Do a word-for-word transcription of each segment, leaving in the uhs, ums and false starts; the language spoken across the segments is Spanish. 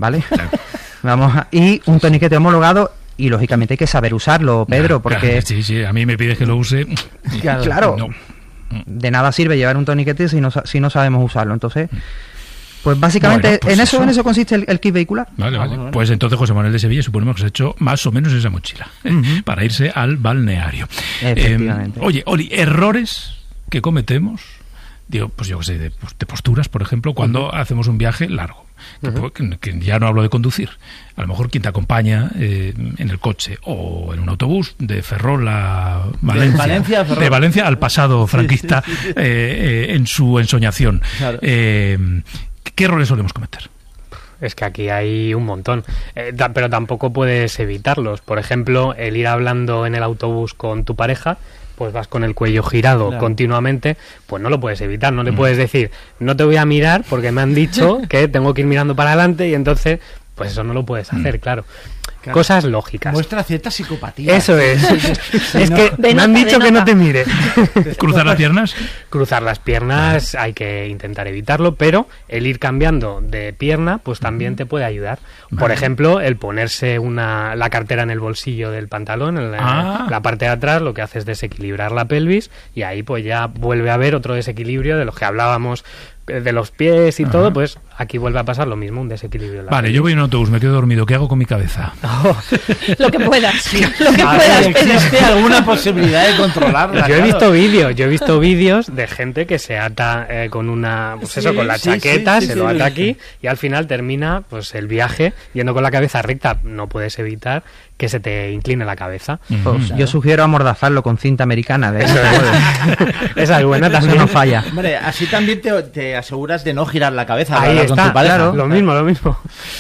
¿vale? Claro. Vamos a, y un torniquete homologado, y lógicamente hay que saber usarlo, Pedro, claro, porque... Claro, sí, sí, a mí me pides que lo use... Claro, claro. No. De nada sirve llevar un torniquete si no, si no sabemos usarlo, entonces... Pues básicamente bueno, pues en eso, eso en eso consiste el, el kit vehicular. Vale, vale. Pues entonces José Manuel de Sevilla suponemos que se ha hecho más o menos esa mochila, ¿eh? Uh-huh. Para irse al balneario. Efectivamente. Eh, oye, Oli, errores que cometemos, digo, pues yo qué sé, de, de posturas, por ejemplo, cuando uh-huh. hacemos un viaje largo. Que, uh-huh. que, que ya no hablo de conducir. A lo mejor quien te acompaña eh, en el coche o en un autobús de Ferrol a Valencia, de Valencia, a Ferrol. de Valencia al pasado franquista, sí, sí, sí, sí. Eh, eh, en su ensoñación. Claro. Eh, ¿Qué errores solemos cometer? Es que aquí hay un montón, eh, da, pero tampoco puedes evitarlos. Por ejemplo, el ir hablando en el autobús con tu pareja, pues vas con el cuello girado claro. continuamente, pues no lo puedes evitar. No le mm. puedes decir, no te voy a mirar porque me han dicho que tengo que ir mirando para adelante, y entonces, pues eso no lo puedes hacer, mm. claro. Claro. Cosas lógicas. Muestra cierta psicopatía. Eso es. Es que me han dicho que no te mire. ¿Cruzar las piernas? Cruzar las piernas claro. hay que intentar evitarlo, pero el ir cambiando de pierna pues también te puede ayudar. Vale. Por ejemplo, el ponerse una la cartera en el bolsillo del pantalón, en la, ah. la parte de atrás, lo que hace es desequilibrar la pelvis, y ahí pues ya vuelve a haber otro desequilibrio de los que hablábamos, de los pies y Ajá. todo, pues aquí vuelve a pasar lo mismo, un desequilibrio. De la vale, pelvis. Yo voy en un autobús, me quedo dormido, ¿qué hago con mi cabeza? Oh. Lo que puedas, sí. Lo que a puedas. Ver, ¿existe alguna posibilidad de controlarla? Yo claro. he visto vídeos, yo he visto vídeos de gente que se ata eh, con una, pues sí, eso, con la sí, chaqueta, sí, sí, se sí, lo ata sí. aquí, y al final termina pues el viaje yendo con la cabeza recta. No puedes evitar que se te incline la cabeza. Mm-hmm. Pues claro. Yo sugiero amordazarlo con cinta americana. De eso es. Esa es buena también. Eso no falla. Hombre, así también te, te aseguras de no girar la cabeza. Ahí está, con tu claro, lo mismo, lo mismo.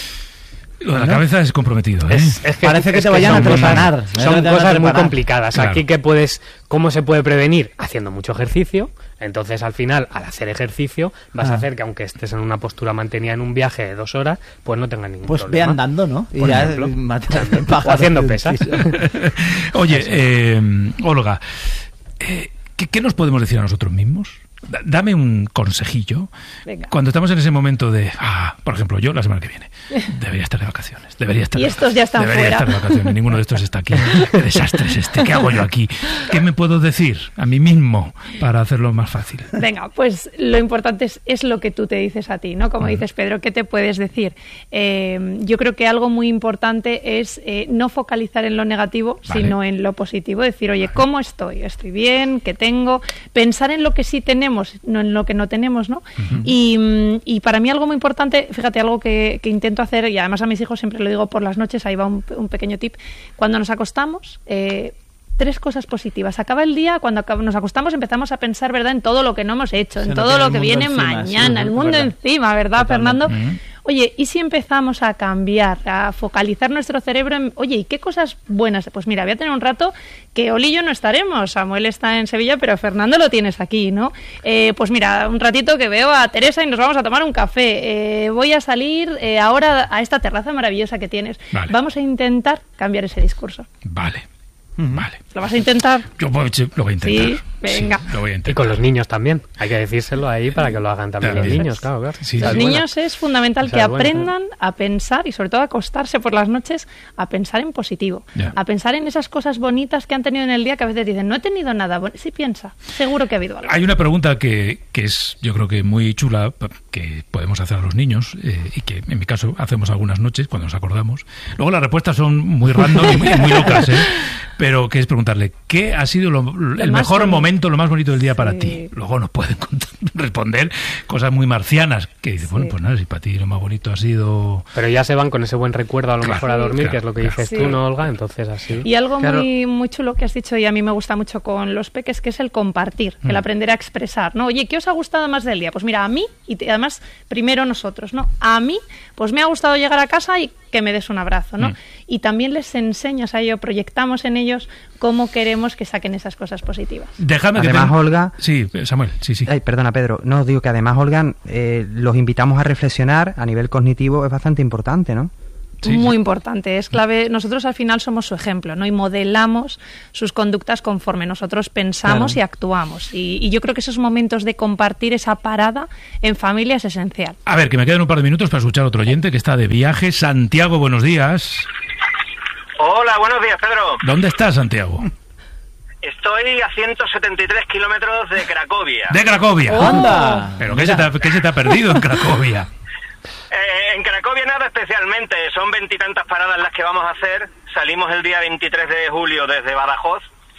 Lo de la cabeza es comprometido, ¿eh? Es, es que, Parece que es te que vayan a trepanar. Son ¿eh? cosas muy complicadas. Claro. Aquí que puedes, ¿cómo se puede prevenir? Haciendo mucho ejercicio. Entonces, al final, al hacer ejercicio, vas ah. a hacer que aunque estés en una postura mantenida en un viaje de dos horas, pues no tengas ningún pues problema. Pues ve andando, ¿no? Por y ya ejemplo, o haciendo pesas. Oye, eh, Olga, eh, ¿qué, ¿qué nos podemos decir a nosotros mismos? Dame un consejillo. Venga. Cuando estamos en ese momento de, ah, por ejemplo, yo la semana que viene debería estar de vacaciones, debería estar. Y estos ya están debería fuera. estar de vacaciones. Ninguno de estos está aquí. Qué desastre es este. ¿Qué hago yo aquí? ¿Qué me puedo decir a mí mismo para hacerlo más fácil? Venga, pues lo importante es, es lo que tú te dices a ti, ¿no? Como uh-huh. dices, Pedro, ¿qué te puedes decir? Eh, yo creo que algo muy importante es eh, no focalizar en lo negativo, vale. sino en lo positivo. Decir, oye, vale. ¿cómo estoy? ¿Estoy bien? ¿Qué tengo? Pensar en lo que sí tenemos, no en lo que no tenemos, ¿no? Uh-huh. Y, y para mí algo muy importante, fíjate, algo que, que intento hacer, y además a mis hijos siempre lo digo por las noches, ahí va un, un pequeño tip, cuando nos acostamos, eh, tres cosas positivas. Acaba el día, cuando nos acostamos empezamos a pensar, ¿verdad?, en todo lo que no hemos hecho, Se en todo lo que viene encima, mañana, sí, el mundo ¿verdad? Encima, ¿verdad, Totalmente. Fernando? Uh-huh. Oye, ¿y si empezamos a cambiar, a focalizar nuestro cerebro en, oye, ¿y qué cosas buenas? Pues mira, voy a tener un rato que Oli y yo no estaremos, Samuel está en Sevilla, pero Fernando lo tienes aquí, ¿no? Eh, pues mira, un ratito que veo a Teresa y nos vamos a tomar un café. Eh, voy a salir eh, ahora a esta terraza maravillosa que tienes. Vale. Vamos a intentar cambiar ese discurso. Vale. Vale. ¿Lo vas a intentar? Yo voy, lo voy a intentar. Sí, venga. Sí, lo voy a intentar. Y con los niños también. Hay que decírselo ahí para que lo hagan también claro, los niños, claro, claro. Sí, los niños buena. Es fundamental Esa que es aprendan buena. A pensar y sobre todo a acostarse por las noches a pensar en positivo. Yeah. A pensar en esas cosas bonitas que han tenido en el día que a veces dicen, no he tenido nada bueno. Sí, piensa. Seguro que ha habido algo. Hay una pregunta que, que es, yo creo que muy chula, que podemos hacer a los niños eh, y que en mi caso hacemos algunas noches cuando nos acordamos. Luego las respuestas son muy random y muy, muy locas, ¿eh? Pero que es preguntarle, ¿qué ha sido lo, el mejor bonito. momento, lo más bonito del día sí. para ti? Luego nos pueden responder cosas muy marcianas, que dice, sí. bueno, pues nada, si para ti lo más bonito ha sido... Pero ya se van con ese buen recuerdo a lo claro, mejor a dormir, claro, que es lo que claro. dices sí. tú, ¿no, Olga? Entonces así... Y algo claro. muy muy chulo que has dicho, y a mí me gusta mucho con los peques, que es el compartir, mm. el aprender a expresar, ¿no? Oye, ¿qué os ha gustado más del día? Pues mira, a mí, y te, además, primero nosotros, ¿no? A mí, pues me ha gustado llegar a casa y que me des un abrazo, ¿no? Mm. Y también les enseñas a ello, proyectamos en ellos cómo queremos que saquen esas cosas positivas. Déjame además, que te... Olga... Sí, Samuel, sí, sí. Ay, perdona, Pedro. No, digo que además, Olga, eh, los invitamos a reflexionar a nivel cognitivo, es bastante importante, ¿no? Sí, muy sí. importante, es clave. Nosotros al final somos su ejemplo, ¿no? Y modelamos sus conductas conforme nosotros pensamos claro. y actuamos. Y, y yo creo que esos momentos de compartir esa parada en familia es esencial. A ver, que me quedan un par de minutos para escuchar a otro oyente que está de viaje. Santiago, buenos días. Hola, buenos días, Pedro. ¿Dónde estás, Santiago? Estoy a ciento setenta y tres kilómetros de Cracovia. ¿De Cracovia? ¡Anda! ¿Pero qué se, te, qué se te ha perdido en Cracovia? Eh, en Cracovia nada especialmente, son veintitantas paradas las que vamos a hacer. Salimos el día veintitrés de julio desde Badajoz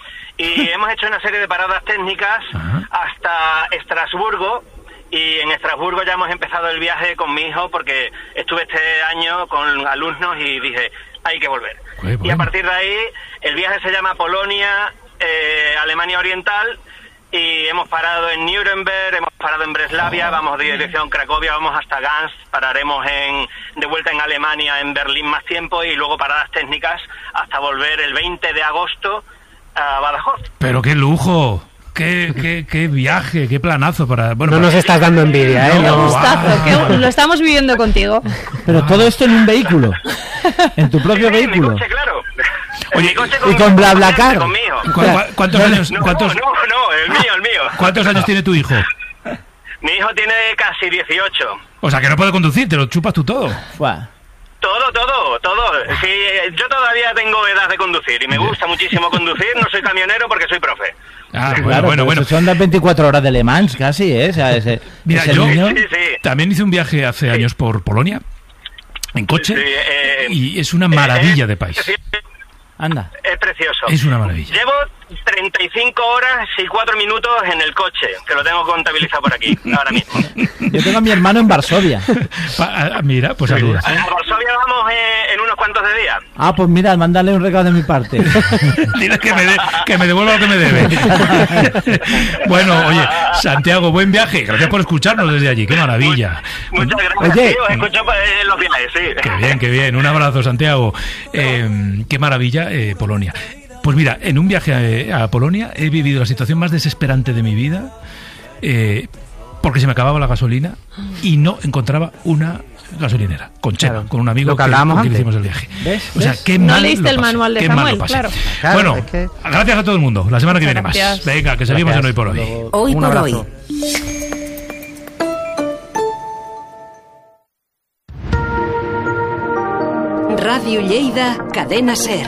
y hemos hecho una serie de paradas técnicas Ajá. hasta Estrasburgo. Y en Estrasburgo ya hemos empezado el viaje con mi hijo porque estuve este año con alumnos y dije, hay que volver. Bueno. Y a partir de ahí, el viaje se llama Polonia, eh, Alemania Oriental, y hemos parado en Nuremberg, hemos parado en Breslavia, vamos de dirección Cracovia, vamos hasta Gans, pararemos en, de vuelta en Alemania, en Berlín más tiempo, y luego paradas técnicas hasta volver el veinte de agosto a Badajoz. ¡Pero qué lujo! Qué, qué, qué viaje, qué planazo para... Bueno, no para... nos estás dando envidia, ¿eh? No, gustazo, que lo estamos viviendo contigo. Pero wow. todo esto en un vehículo, en tu propio sí, vehículo. En mi coche, claro. Oye, mi coche con y con BlaBlaCar. ¿Cu ¿Cuántos años? No, ¿cuántos... no, no, el mío, el mío. ¿Cuántos años tiene tu hijo? Mi hijo tiene casi dieciocho. O sea, que no puede conducir, te lo chupas tú todo. Wow. Todo, todo, todo. Sí, yo todavía tengo edad de conducir y me gusta muchísimo conducir. No soy camionero porque soy profe. Ah, bueno, claro, bueno, bueno. Son las veinticuatro horas de Le Mans casi, ¿eh? O sea, ese, Mira, ese yo niño... sí, sí. también hice un viaje hace sí. años por Polonia, en coche, sí, eh, y es una maravilla eh, de país. Sí. Anda. Es precioso. Es una maravilla. Llevo treinta y cinco horas y cuatro minutos en el coche, que lo tengo contabilizado por aquí, ahora mismo. Yo tengo a mi hermano en Varsovia. Pa, mira, pues saludas. A Varsovia vamos eh, en unos cuantos de días. Ah, pues mira, mándale un regalo de mi parte. Dile que me, de, que me devuelva lo que me debe. Bueno, oye, Santiago, buen viaje. Gracias por escucharnos desde allí. Qué maravilla. Muchas gracias, oye, tío. Escucho en los viajes, sí. Qué bien, qué bien. Un abrazo, Santiago. Eh, qué maravilla, eh, Polonia. Pues mira, en un viaje a, a Polonia he vivido la situación más desesperante de mi vida, eh, porque se me acababa la gasolina y no encontraba una gasolinera con Chema, claro, con un amigo lo que, que, hablábamos con que antes. hicimos el viaje. ¿Ves? O sea, ¿Ves? qué no mal leíste el pasé, manual de qué Samuel, mal lo pasé. claro. Claro, Bueno, es que... gracias a todo el mundo. La semana que viene Gracias. más. Venga, que seguimos Gracias. en Hoy por Hoy. Hoy Un por abrazo. Hoy. Ràdio Lleida, Cadena Ser.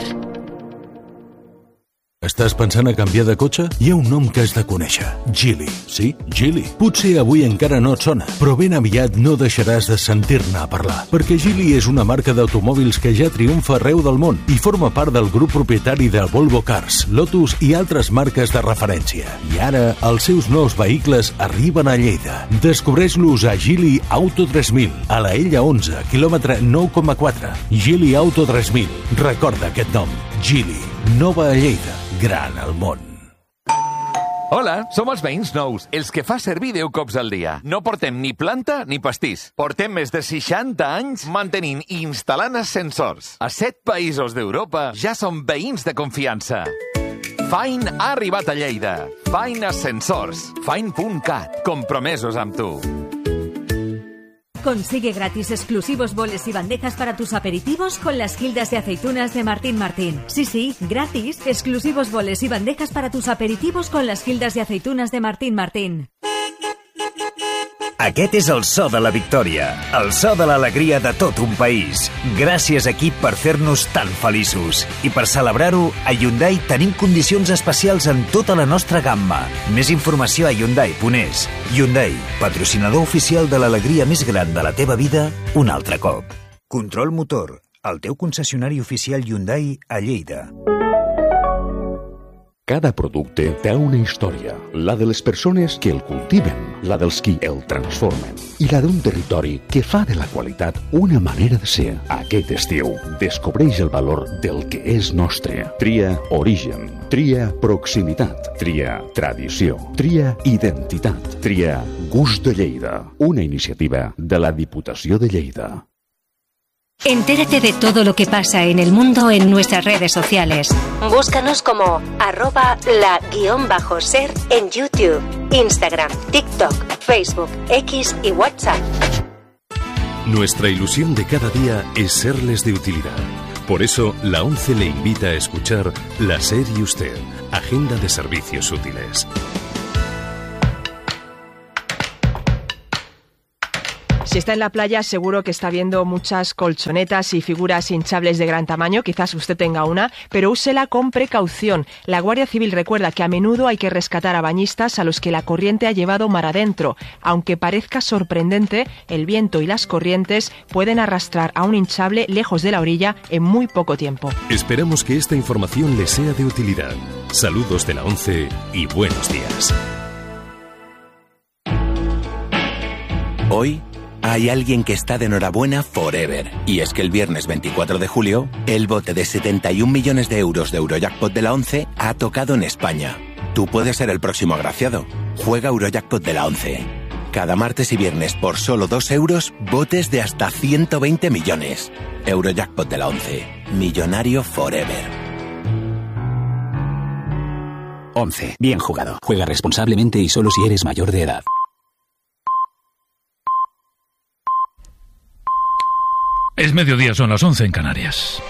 Estàs pensant a canviar de cotxe? Hi ha un nom que has de conèixer. Geely. Sí, Geely. Potser avui encara no et sona, però ben aviat no deixaràs de sentir-ne a parlar. Perquè Geely és una marca d'automòbils que ja triomfa arreu del món i forma part del grup propietari de Volvo Cars, Lotus i altres marques de referència. I ara, els seus nous vehicles arriben a Lleida. Descobreix-los a Geely Auto tres mil, a la Ella onze, quilòmetre nou coma quatre. Geely Auto tres mil. Recorda aquest nom. Geely. Nova a Lleida. Gran al món. Hola, som els veïns nous, els que fa servir deu cops al dia. No portem ni planta ni pastís. Portem més de seixanta anys mantenint i instal·lant ascensors. A set països d'Europa ja som veïns de confiança. Fine ha arribat a Lleida. Fine Ascensors. Fine punt cat. Compromesos amb tu. Consigue gratis exclusivos boles y bandejas para tus aperitivos con las gildas de aceitunas de Martín Martín. Sí, sí, gratis. Exclusivos boles y bandejas para tus aperitivos con las gildas de aceitunas de Martín Martín. Aquest és el so de la victòria, el so de l'alegria de tot un país. Gràcies, equip, per fer-nos tan feliços. I per celebrar-ho, a Hyundai tenim condicions especials en tota la nostra gamma. Més informació a hyundai punt es. Hyundai, patrocinador oficial de l'alegria més gran de la teva vida, un altre cop. Control Motor, el teu concessionari oficial Hyundai a Lleida. Cada producte té una història, la de les persones que el cultiven, la dels qui el transformen i la d'un territori que fa de la qualitat una manera de ser. Aquest estiu, descobreix el valor del que és nostre. Tria origen, tria proximitat, tria tradició, tria identitat, tria Gust de Lleida, una iniciativa de la Diputació de Lleida. Entérate de todo lo que pasa en el mundo en nuestras redes sociales. Búscanos como arroba la guión bajo ser en YouTube, Instagram, TikTok, Facebook, X y WhatsApp. Nuestra ilusión de cada día es serles de utilidad. Por eso, la ONCE le invita a escuchar La SER y Usted, Agenda de Servicios Útiles. Si está en la playa, seguro que está viendo muchas colchonetas y figuras hinchables de gran tamaño. Quizás usted tenga una, pero úsela con precaución. La Guardia Civil recuerda que a menudo hay que rescatar a bañistas a los que la corriente ha llevado mar adentro. Aunque parezca sorprendente, el viento y las corrientes pueden arrastrar a un hinchable lejos de la orilla en muy poco tiempo. Esperamos que esta información le sea de utilidad. Saludos de la ONCE y buenos días. Hoy hay alguien que está de enhorabuena forever. Y es que el viernes veinticuatro de julio, el bote de setenta y un millones de euros de Eurojackpot de la ONCE ha tocado en España. Tú puedes ser el próximo agraciado. Juega Eurojackpot de la ONCE. Cada martes y viernes por solo dos euros, botes de hasta ciento veinte millones. Eurojackpot de la ONCE. Millonario forever. ONCE. Bien jugado. Juega responsablemente y solo si eres mayor de edad. Es mediodía, son las once en Canarias.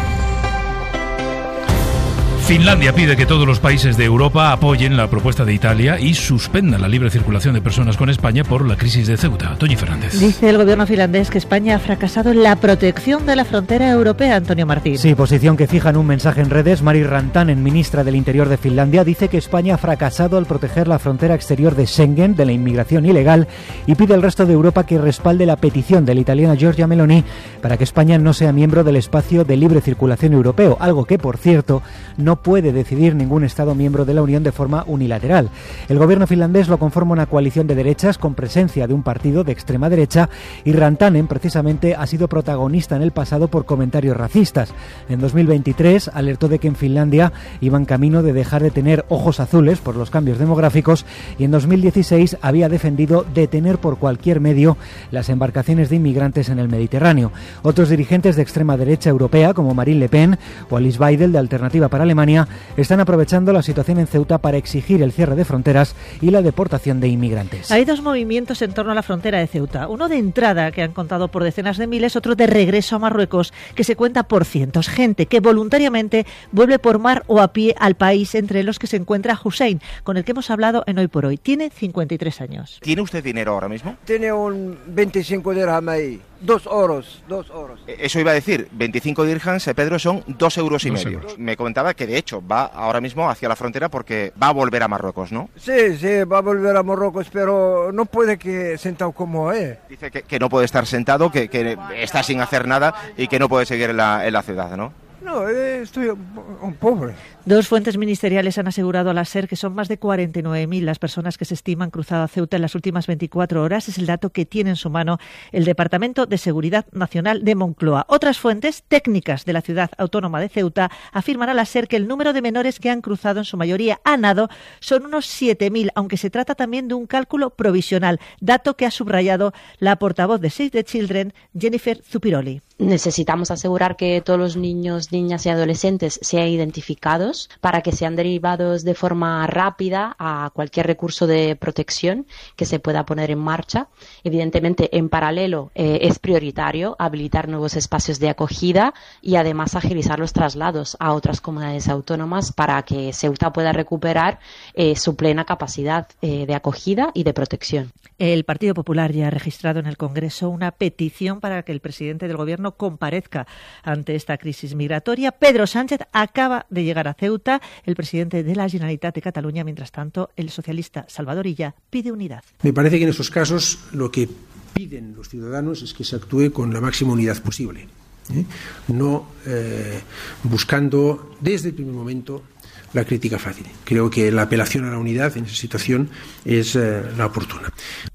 Finlandia pide que todos los países de Europa apoyen la propuesta de Italia y suspendan la libre circulación de personas con España por la crisis de Ceuta. Toñi Fernández. Dice el gobierno finlandés que España ha fracasado en la protección de la frontera europea, Antonio Martín. Sí, posición que fija en un mensaje en redes. Mari Rantanen, ministra del Interior de Finlandia, dice que España ha fracasado al proteger la frontera exterior de Schengen de la inmigración ilegal y pide al resto de Europa que respalde la petición de la italiana Giorgia Meloni para que España no sea miembro del espacio de libre circulación europeo, algo que, por cierto, no puede decidir ningún Estado miembro de la Unión de forma unilateral. El gobierno finlandés lo conforma una coalición de derechas con presencia de un partido de extrema derecha y Rantanen precisamente ha sido protagonista en el pasado por comentarios racistas. En dos mil veintitrés alertó de que en Finlandia iban camino de dejar de tener ojos azules por los cambios demográficos y en dos mil dieciséis había defendido detener por cualquier medio las embarcaciones de inmigrantes en el Mediterráneo. Otros dirigentes de extrema derecha europea como Marine Le Pen o Alice Weidel de Alternativa para Alemania están aprovechando la situación en Ceuta para exigir el cierre de fronteras y la deportación de inmigrantes. Hay dos movimientos en torno a la frontera de Ceuta. Uno de entrada, que han contado por decenas de miles, otro de regreso a Marruecos, que se cuenta por cientos. Gente que voluntariamente vuelve por mar o a pie al país, entre los que se encuentra Hussein, con el que hemos hablado en Hoy por Hoy. Tiene cincuenta y tres años. ¿Tiene usted dinero ahora mismo? Tiene un veinticinco dirham ahí. Dos oros, dos oros. Eso iba a decir, veinticinco dirhams, Pedro, son dos euros y dos medio. Euros. Me comentaba que de hecho va ahora mismo hacia la frontera porque va a volver a Marruecos, ¿no? Sí, sí, va a volver a Marruecos, pero no puede que sentado como es. Dice que, que no puede estar sentado, que, que está sin hacer nada y que no puede seguir en la, en la ciudad, ¿no? No, estoy un, un pobre. Dos fuentes ministeriales han asegurado a la SER que son más de cuarenta y nueve mil las personas que se estiman cruzado a Ceuta en las últimas veinticuatro horas. Es el dato que tiene en su mano el Departamento de Seguridad Nacional de Moncloa. Otras fuentes técnicas de la ciudad autónoma de Ceuta afirman a la SER que el número de menores que han cruzado, en su mayoría a nado, son unos siete mil, aunque se trata también de un cálculo provisional, dato que ha subrayado la portavoz de Save the Children, Jennifer Zupiroli. Necesitamos asegurar que todos los niños, niñas y adolescentes sean identificados para que sean derivados de forma rápida a cualquier recurso de protección que se pueda poner en marcha. Evidentemente, en paralelo, eh, es prioritario habilitar nuevos espacios de acogida y además agilizar los traslados a otras comunidades autónomas para que Ceuta pueda recuperar eh, su plena capacidad eh, de acogida y de protección. El Partido Popular ya ha registrado en el Congreso una petición para que el presidente del Gobierno comparezca ante esta crisis migratoria. Pedro Sánchez acaba de llegar a Ceuta. El presidente de la Generalitat de Cataluña, mientras tanto, el socialista Salvador Illa, pide unidad. Me parece que en esos casos lo que piden los ciudadanos es que se actúe con la máxima unidad posible, ¿eh? no eh, buscando desde el primer momento la crítica fácil. Creo que la apelación a la unidad en esa situación es eh, la oportuna.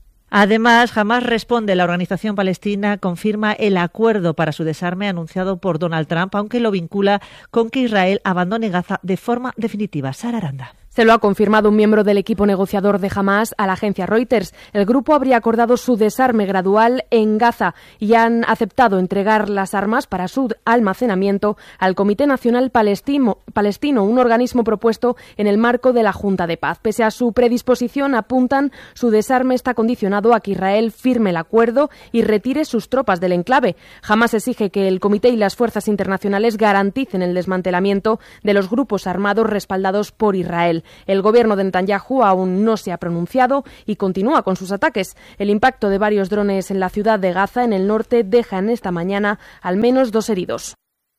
Además, Hamás responde. La organización palestina confirma el acuerdo para su desarme anunciado por Donald Trump, aunque lo vincula con que Israel abandone Gaza de forma definitiva. Sara Aranda. Se lo ha confirmado un miembro del equipo negociador de Hamas a la agencia Reuters. El grupo habría acordado su desarme gradual en Gaza y han aceptado entregar las armas para su almacenamiento al Comité Nacional Palestino, Palestino, un organismo propuesto en el marco de la Junta de Paz. Pese a su predisposición, apuntan, su desarme está condicionado a que Israel firme el acuerdo y retire sus tropas del enclave. Hamas exige que el Comité y las fuerzas internacionales garanticen el desmantelamiento de los grupos armados respaldados por Israel. El gobierno de Netanyahu aún no se ha pronunciado y continúa con sus ataques. El impacto de varios drones en la ciudad de Gaza, en el norte, deja en esta mañana al menos dos heridos.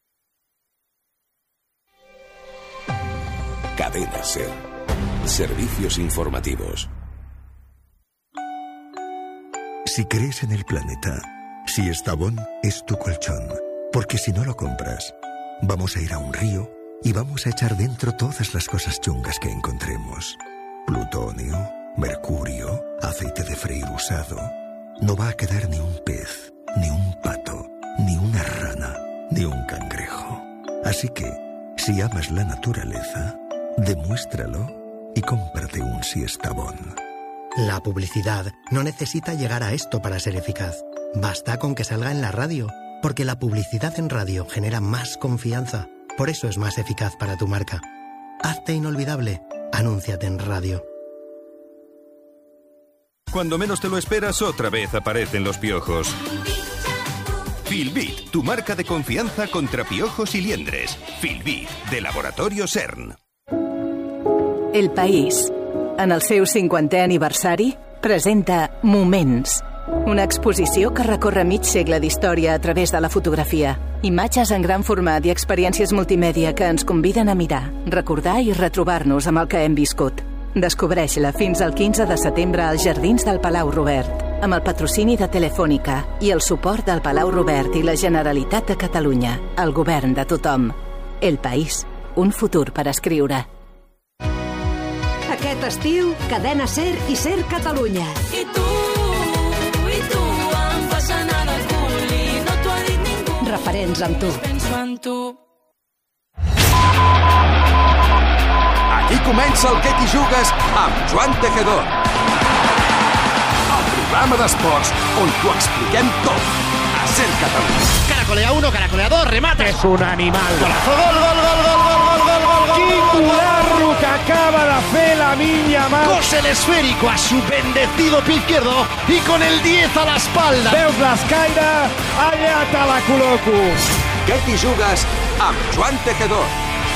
Cadena SER. Servicios informativos. Si crees en el planeta, si Estavón es tu colchón, porque si no lo compras, vamos a ir a un río y vamos a echar dentro todas las cosas chungas que encontremos. Plutonio, mercurio, aceite de freír usado. No va a quedar ni un pez, ni un pato, ni una rana, ni un cangrejo. Así que, si amas la naturaleza, demuéstralo y cómprate un Siestabón. La publicidad no necesita llegar a esto para ser eficaz. Basta con que salga en la radio, porque la publicidad en radio genera más confianza. Por eso es más eficaz para tu marca. Hazte inolvidable. Anúnciate en radio. Cuando menos te lo esperas, otra vez aparecen los piojos. Filbit, tu marca de confianza contra piojos y liendres. Filbit, de Laboratorio CERN. El País, en el seu cinquantè aniversari, presenta Moments, una exposició que recorre mig segle d'història a través de la fotografia. Imatges en gran format i experiències multimèdia que ens conviden a mirar, recordar i retrobar-nos amb el que hem viscut. Descobreix-la fins al quinze de setembre als Jardins del Palau Robert, amb el patrocini de Telefònica i el suport del Palau Robert i la Generalitat de Catalunya, el govern de tothom. El País, un futur per escriure. Aquest estiu, Cadena SER i SER Catalunya. I tu, i tu, em fas anar del cul i no t'ho ha dit ningú. Referents amb tu. Penso en tu. Aquí comença el Que t'hi jugues amb Joan Tejedor. El programa d'esports on t'ho expliquem tot. A SER Catalunya. Caracolea uno, caracolea dos, remate. Es un animal. Golazo, gol, gol, gol, gol, gol, gol, gol, gol, gol. Quicularro que acaba de fer la minya mà. Cose el esférico a su bendecido pie izquierdo y con el diez a la espalda. Veus l'escaire? Allà te la col·loco. Que t'hi jugues amb Joan Tejedor.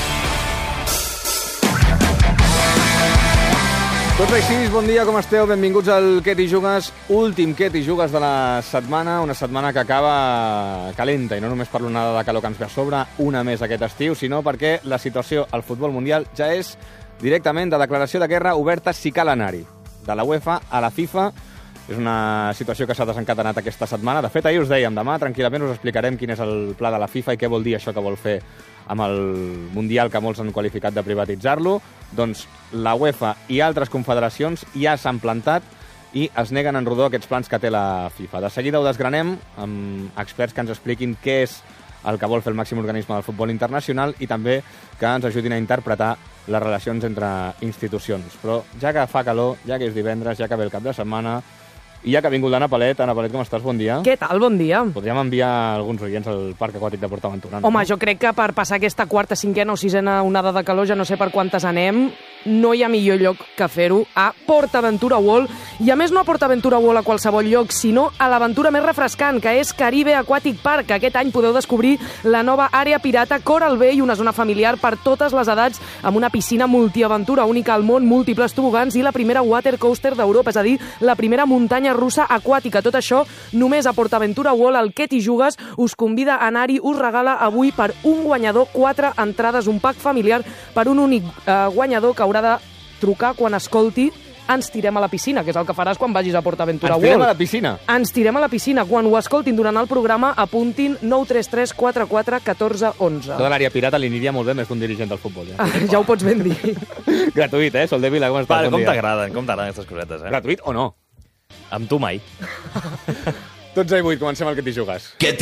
Tots així, bon dia, com esteu? Benvinguts al Que t'hi jugues, últim Que t'hi jugues de la setmana, una setmana que acaba calenta, i no només per l'onada de calor que ens ve a sobre, una més aquest estiu, sinó perquè la situació al futbol mundial ja és directament de declaració de guerra oberta si cal anar-hi. De la UEFA a la FIFA, és una situació que s'ha desencadenat aquesta setmana. De fet, ahir us dèiem, demà tranquil·lament us explicarem quin és el pla de la FIFA i què vol dir això que vol fer amb el Mundial, que molts han qualificat de privatitzar-lo. Doncs la UEFA i altres confederacions ja s'han plantat i es neguen en rodó aquests plans que té la FIFA. De seguida ho desgranem amb experts que ens expliquin què és el que vol fer el màxim organisme del futbol internacional i també que ens ajudin a interpretar les relacions entre institucions. Però ja que fa calor, ja que és divendres, ja que ve el cap de setmana, i ja que ha vingut l'Anna Palet. Anna Palet, com estàs? Bon dia. Què tal? Bon dia. Podríem enviar alguns oients al Parc Aquàtic de PortAventura. No? Home, jo crec que per passar aquesta quarta, cinquena o sisena onada de calor, ja no sé per quantes anem, no hi ha millor lloc que fer-ho a PortAventura World. I a més no a PortAventura World a qualsevol lloc, sinó a l'aventura més refrescant, que és Caribe Aquatic Park. Aquest any podeu descobrir la nova àrea pirata Coral Bay, una zona familiar per totes les edats, amb una piscina multiaventura única al món, múltiples tobogans i la primera water coaster d'Europa, és a dir, la primera muntanya russa aquàtica. Tot això només a PortAventura World. El Que t'hi jugues us convida a anar-hi, us regala avui per un guanyador quatre entrades, un pack familiar per un únic eh, guanyador que haurà de trucar quan escolti Ens tirem a la piscina, que és el que faràs quan vagis a PortAventura World. Ens tirem a la piscina? Ens tirem a la piscina. Quan ho escoltin durant el programa, apuntin nou tres tres quatre quatre un quatre u u. Tota l'àrea pirata li aniria molt bé més d'un dirigent del futbol. Ja, ah, ja ho pots ben dir. Gratuït, eh? Sol de Vila, com estàs? Vale, bon com dia. t'agraden, com t'agraden aquestes cosetes, eh? Gratuït o no? Amb tu mai. dotze i vuit, comencem el Que t'hi jugues. Que